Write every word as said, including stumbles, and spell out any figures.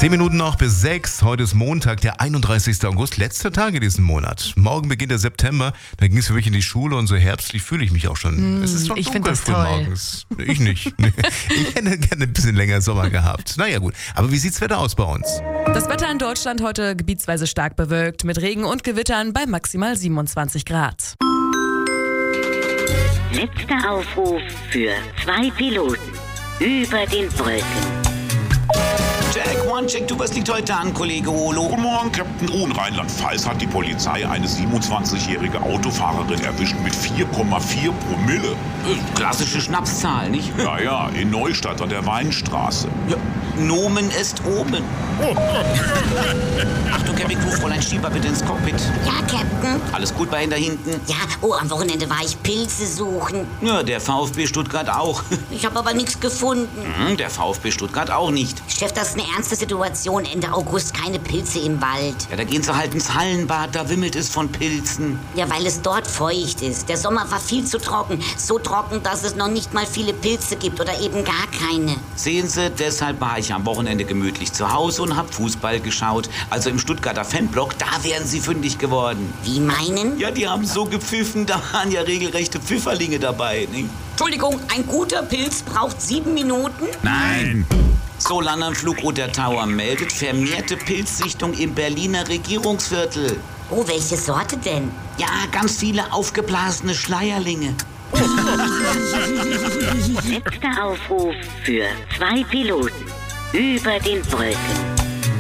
Zehn Minuten noch bis sechs. Heute ist Montag, der einunddreißigster August, letzter Tag in diesem Monat. Morgen beginnt der September, dann ging es für mich in die Schule und so herbstlich fühle ich mich auch schon. Mm, es ist schon ich finde das früh toll. morgens. Ich nicht. Ich hätte gerne ein bisschen länger Sommer gehabt. Naja gut, aber wie sieht's Wetter aus bei uns? Das Wetter in Deutschland heute gebietsweise stark bewölkt, mit Regen und Gewittern bei maximal siebenundzwanzig Grad. Letzter Aufruf für zwei Piloten über den Wolken. Check, one, check, du, was liegt heute an, Kollege Olo? Guten Morgen, Captain O. In Rheinland-Pfalz hat die Polizei eine siebenundzwanzigjährige Autofahrerin erwischt mit vier Komma vier Promille. Klassische Schnapszahl, nicht? Ja, ja, in Neustadt an der Weinstraße. Ja, Nomen est omen. Achtung, Captain Crew, Fräulein Schieber, bitte ins Cockpit. Ja, Captain. Alles gut bei Ihnen da hinten? Ja, oh, am Wochenende war ich Pilze suchen. Ja, der VfB Stuttgart auch. Ich habe aber nichts gefunden. Hm, der VfB Stuttgart auch nicht. Chef, das ist eine ernste Situation. Ende August keine Pilze im Wald. Ja, da gehen Sie halt ins Hallenbad, da wimmelt es von Pilzen. Ja, weil es dort feucht ist. Der Sommer war viel zu trocken. So trocken, dass es noch nicht mal viele Pilze gibt oder eben gar keine. Sehen Sie, deshalb war ich am Wochenende gemütlich zu Hause und hab Fußball geschaut. Also im Stuttgarter Fanblock, da wären Sie fündig geworden. Wie meinen? Ja, die haben so gepfiffen, da waren ja regelrechte Pfifferlinge dabei, nicht? Entschuldigung, ein guter Pilz braucht sieben Minuten? Nein! Solaranflug der Tower meldet vermehrte Pilzsichtung im Berliner Regierungsviertel. Oh, welche Sorte denn? Ja, ganz viele aufgeblasene Schleierlinge. Letzter Aufruf für zwei Piloten über den Wolken.